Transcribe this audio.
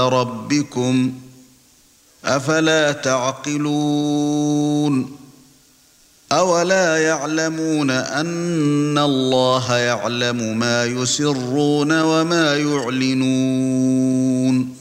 ربكم أفلا تعقلون أولا يعلمون أن الله يعلم ما يسرون وما يعلنون